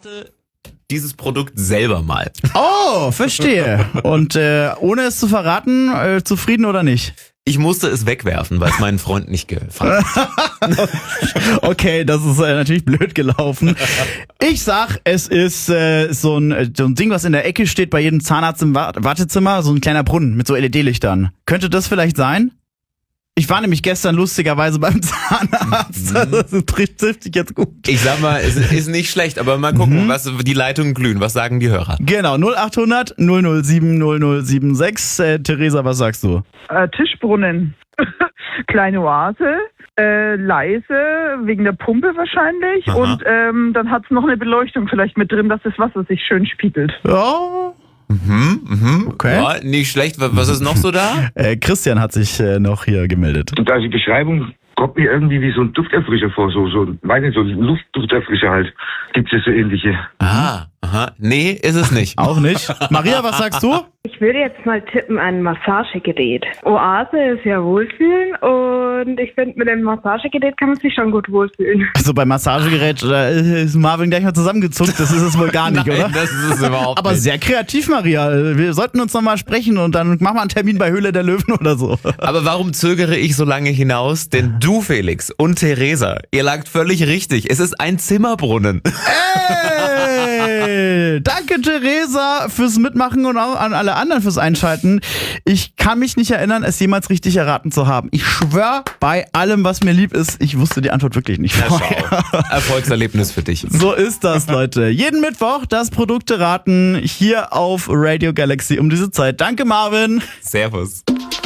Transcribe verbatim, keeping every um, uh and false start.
Rate dieses Produkt selber mal. Oh, verstehe. Und äh, ohne es zu verraten, äh, zufrieden oder nicht? Ich musste es wegwerfen, weil es meinen Freund nicht gefallen hat. Okay, das ist äh, natürlich blöd gelaufen. Ich sag, es ist äh, so, ein, so ein Ding, was in der Ecke steht bei jedem Zahnarzt im Wartezimmer, so ein kleiner Brunnen mit so L E D-Lichtern. Könnte das vielleicht sein? Ich war nämlich gestern lustigerweise beim Zahnarzt. Mhm. Das trifft, trifft dich jetzt gut. Ich sag mal, es ist nicht schlecht, aber mal gucken, mhm. was die Leitungen glühen. Was sagen die Hörer? Genau, null acht hundert null null sieben null null sieben sechs. Äh, Theresa, was sagst du? Äh, Tischbrunnen. Kleine Oase. Äh, leise, wegen der Pumpe wahrscheinlich. Aha. Und ähm, dann hat's noch eine Beleuchtung vielleicht mit drin, dass das Wasser sich schön spiegelt. Ja. Mhm, mhm. Okay. Ja, nicht schlecht. Was ist noch so da? Äh, Christian hat sich äh, noch hier gemeldet. Und da die Beschreibung kommt mir irgendwie wie so ein Dufterfrischer vor, so, so, weiß nicht, so Luftdufterfrischer halt. Gibt's ja so ähnliche. Ah, aha. Nee, ist es nicht. Auch nicht. Maria, was sagst du? Ich würde jetzt mal tippen, ein Massagegerät. Oase ist ja Wohlfühlen und ich finde, mit dem Massagegerät kann man sich schon gut wohlfühlen. Also beim Massagegerät, da ist Marvin gleich mal zusammengezuckt, das ist es wohl gar nicht, Nein, oder? das ist es überhaupt Aber nicht. sehr kreativ, Maria. Wir sollten uns nochmal sprechen und dann machen wir einen Termin bei Höhle der Löwen oder so. Aber warum zögere ich so lange hinaus? Denn du, Felix, und Theresa, ihr lagt völlig richtig. Es ist ein Zimmerbrunnen. Hey, danke Theresa fürs Mitmachen und auch an alle anderen fürs Einschalten. Ich kann mich nicht erinnern, es jemals richtig erraten zu haben. Ich schwör bei allem, was mir lieb ist, ich wusste die Antwort wirklich nicht. Na, schau. Erfolgserlebnis für dich. So ist das, Leute. Jeden Mittwoch das Produkte raten hier auf Radio Galaxy um diese Zeit. Danke, Marvin. Servus.